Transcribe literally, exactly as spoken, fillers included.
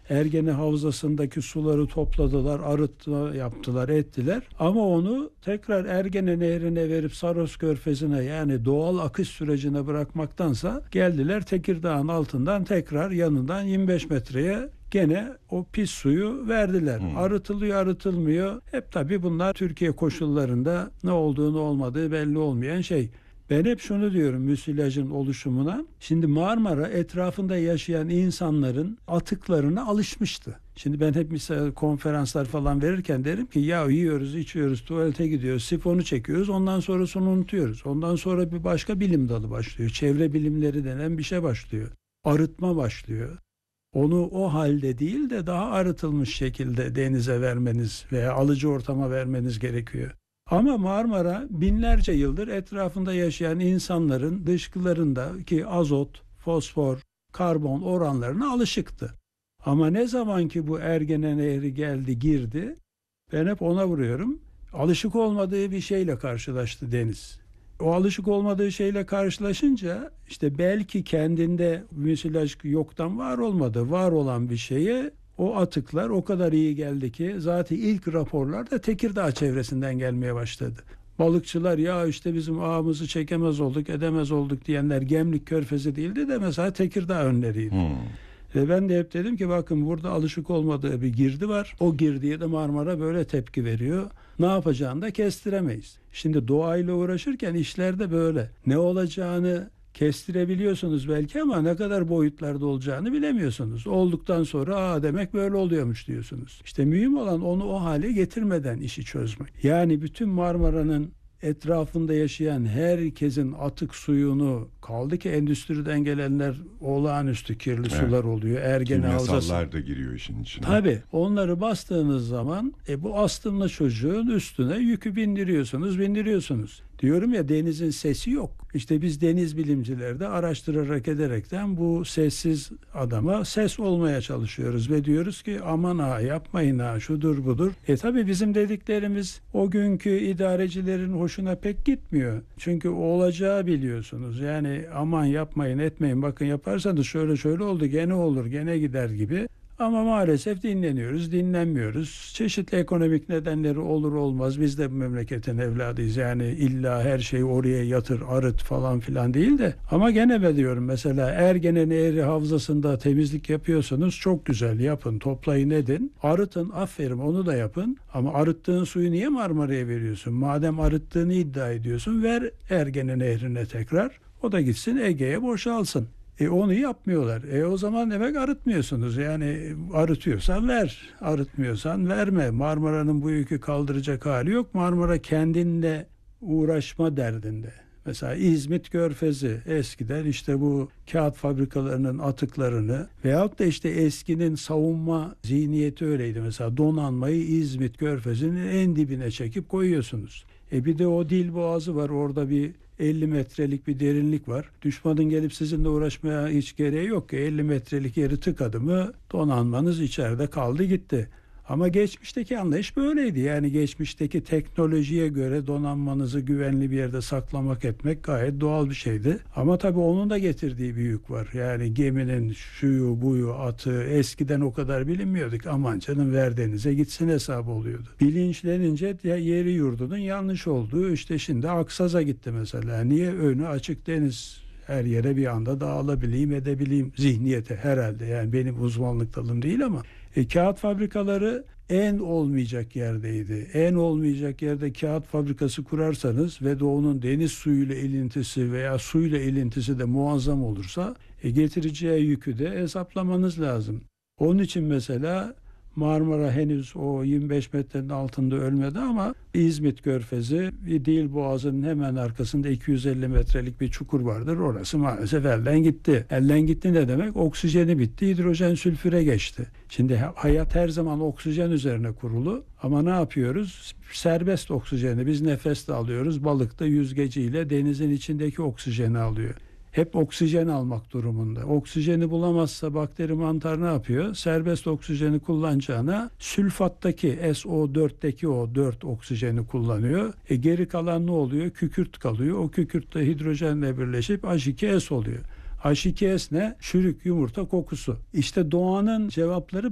Ergene Havzası'ndaki suları topladılar, arıtma yaptılar, ettiler. Ama onu tekrar Ergene Nehri'ne verip Saros Körfezi'ne, yani doğal akış sürecine bırakmaktansa geldiler Tekirdağ'ın altından tekrar yanından yirmi beş metreye gene o pis suyu verdiler. Hmm. Arıtılıyor, arıtılmıyor. Hep tabii bunlar Türkiye koşullarında ne olduğunu olmadığı belli olmayan şey. Ben hep şunu diyorum müsilajın oluşumuna. Şimdi Marmara etrafında yaşayan insanların atıklarına alışmıştı. Şimdi ben hep mesela konferanslar falan verirken derim ki ya yiyoruz, içiyoruz, tuvalete gidiyoruz, sifonu çekiyoruz, ondan sonrasını unutuyoruz. Ondan sonra bir başka bilim dalı başlıyor. Çevre bilimleri denen bir şey başlıyor. Arıtma başlıyor. Onu o halde değil de daha arıtılmış şekilde denize vermeniz veya alıcı ortama vermeniz gerekiyor. Ama Marmara binlerce yıldır etrafında yaşayan insanların dışkılarındaki azot, fosfor, karbon oranlarına alışıktı. Ama ne zaman ki bu Ergene Nehri geldi, girdi, ben hep ona vuruyorum. Alışık olmadığı bir şeyle karşılaştı deniz. O alışık olmadığı şeyle karşılaşınca işte belki kendinde müsilaj yoktan var olmadı. Var olan bir şeye o atıklar o kadar iyi geldi ki zaten ilk raporlar da Tekirdağ çevresinden gelmeye başladı. Balıkçılar ya işte bizim ağımızı çekemez olduk, edemez olduk diyenler Gemlik Körfezi değildi de mesela Tekirdağ önleriydi. Hmm. Ve ben de hep dedim ki bakın burada alışık olmadığı bir girdi var. O girdiye de Marmara böyle tepki veriyor. Ne yapacağını da kestiremeyiz. Şimdi doğayla uğraşırken işlerde böyle. Ne olacağını kestirebiliyorsunuz belki ama ne kadar boyutlarda olacağını bilemiyorsunuz. Olduktan sonra aa demek böyle oluyormuş diyorsunuz. İşte mühim olan onu o hale getirmeden işi çözmek. Yani bütün Marmara'nın etrafında yaşayan herkesin atık suyunu, kaldı ki endüstriden gelenler olağanüstü kirli evet. sular oluyor. Ergene Havzası. Kimyasallar da giriyor işin içine. Tabii. Onları bastığınız zaman e, bu astımlı çocuğun üstüne yükü bindiriyorsunuz, bindiriyorsunuz. Diyorum ya denizin sesi yok. İşte biz deniz bilimcileri de araştırarak ederekten bu sessiz adama ses olmaya çalışıyoruz ve diyoruz ki aman ha yapmayın ha şudur budur. E tabii bizim dediklerimiz o günkü idarecilerin hoşuna pek gitmiyor. Çünkü olacağı biliyorsunuz. Yani aman yapmayın etmeyin bakın yaparsanız şöyle şöyle oldu gene olur gene gider gibi. Ama maalesef dinleniyoruz, dinlenmiyoruz. Çeşitli ekonomik nedenleri olur olmaz. Biz de bu memleketin evladıyız. Yani illa her şeyi oraya yatır, arıt falan filan değil de. Ama gene be diyorum mesela Ergene Nehri Havzası'nda temizlik yapıyorsanız çok güzel yapın, toplayın edin. Arıtın, aferin onu da yapın. Ama arıttığın suyu niye Marmara'ya veriyorsun? Madem arıttığını iddia ediyorsun ver Ergene Nehri'ne tekrar. O da gitsin Ege'ye boşalsın. E onu yapmıyorlar. E o zaman demek arıtmıyorsunuz. Yani arıtıyorsan ver. Arıtmıyorsan verme. Marmara'nın bu yükü kaldıracak hali yok. Marmara kendinle uğraşma derdinde. Mesela İzmit Körfezi eskiden işte bu kağıt fabrikalarının atıklarını veyahut da işte eskinin savunma zihniyeti öyleydi. Mesela donanmayı İzmit Körfezi'nin en dibine çekip koyuyorsunuz. E bir de o dil boğazı var. Orada bir elli metrelik bir derinlik var. Düşmanın gelip sizinle uğraşmaya hiç gereği yok ki. elli metrelik yeri tıkadı mı donanmanız içeride kaldı gitti. Ama geçmişteki anlayış böyleydi. Yani geçmişteki teknolojiye göre donanmanızı güvenli bir yerde saklamak etmek gayet doğal bir şeydi. Ama tabii onun da getirdiği bir yük var. Yani geminin şuyu buyu atığı eskiden o kadar bilinmiyorduk. Aman canım ver denize gitsin hesabı oluyordu. Bilinçlenince yeri yurdunun yanlış olduğu işte şimdi Aksaz'a gitti mesela. Niye önü açık deniz? Her yere bir anda dağılabileyim edebileyim zihniyete herhalde. Yani benim uzmanlık dalım değil ama e, kağıt fabrikaları en olmayacak yerdeydi. En olmayacak yerde kağıt fabrikası kurarsanız ve de onun deniz suyuyla ilintisi veya suyla ilintisi de muazzam olursa e, getireceği yükü de hesaplamanız lazım. Onun için mesela Marmara henüz o yirmi beş metrenin altında ölmedi ama İzmit Körfezi Dil Boğazı'nın hemen arkasında iki yüz elli metrelik bir çukur vardır. Orası maalesef elden gitti. Elden gitti ne demek? Oksijeni bitti, hidrojen sülfüre geçti. Şimdi hayat her zaman oksijen üzerine kurulu ama ne yapıyoruz? Serbest oksijeni biz nefesle alıyoruz. Balık da yüzgeciyle denizin içindeki oksijeni alıyor. Hep oksijen almak durumunda. Oksijeni bulamazsa bakteri mantar ne yapıyor? Serbest oksijeni kullanacağına sülfattaki S O dörtteki o dört oksijeni kullanıyor. E geri kalan ne oluyor? Kükürt kalıyor. O kükürt de hidrojenle birleşip H iki S oluyor. H iki S ne? Çürük yumurta kokusu. İşte doğanın cevapları